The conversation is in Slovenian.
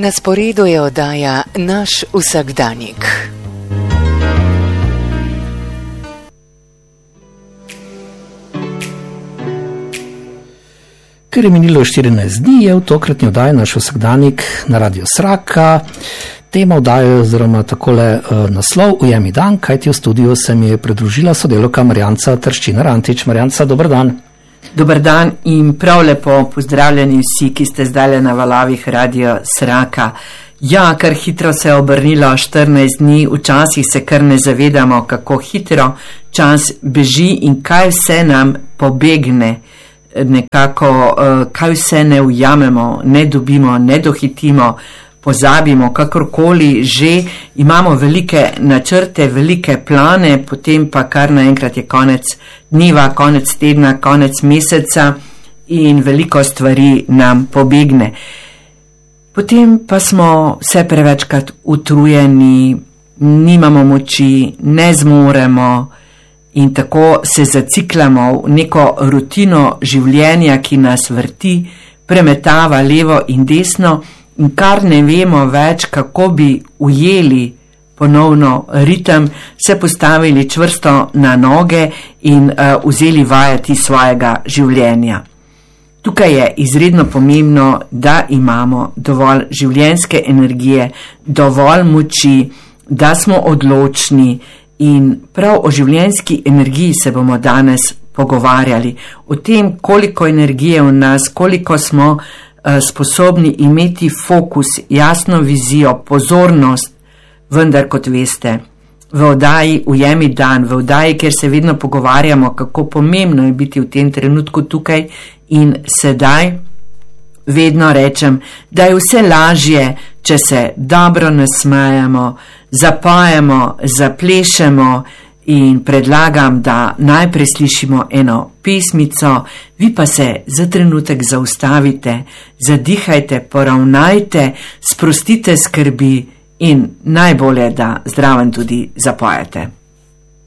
Na sporedu je oddaja Naš vsakdanik. Ker je minilo 14 dni, je v tokratni oddaji Naš vsakdanik na Radio Sraka. Tema oddaje oziroma takole naslov Ujemi dan, kajti v studiu se mi je pridružila sodelavka Marjanca Trščinar-Antič. Marjanca, dober dan. Dober dan in prav lepo pozdravljeni vsi, ki ste zdaj na valovih Radio Sraka. Ja, kar hitro se je obrnilo 14 dni, včasih se kar ne zavedamo, kako hitro čas beži in kaj vse nam pobegne. Nekako, kaj vse ne ujamemo, ne dobimo, ne dohitimo, pozabimo, kakorkoli že, imamo velike načrte, velike plane, potem pa kar naenkrat je konec dneva, konec tedna, konec meseca in veliko stvari nam pobegne. Potem pa smo vse prevečkrat utrujeni, nimamo moči, ne zmoremo in tako se zaciklamo v neko rutino življenja, ki nas vrti, premetava levo in desno, in kar ne vemo več, kako bi ujeli ponovno ritem, se postavili čvrsto na noge in vzeli vajeti svojega življenja. Tukaj je izredno pomembno, da imamo dovolj življenjske energije, dovolj moči, da smo odločni in prav o življenjski energiji se bomo danes pogovarjali. O tem, koliko energije v nas, koliko smo sposobni imeti fokus, jasno vizijo, pozornost, vendar kot veste, v oddaji Ujemi dan, v oddaji, kjer se vedno pogovarjamo, kako pomembno je biti v tem trenutku tukaj in sedaj, vedno rečem, da je vse lažje, če se dobro nasmejemo, zapojemo, zaplešemo, in predlagam, da najprej slišimo eno pesmico, vi pa se za trenutek zaustavite, zadihajte, poravnajte, sprostite skrbi in najbolje, da zraven tudi zapojete.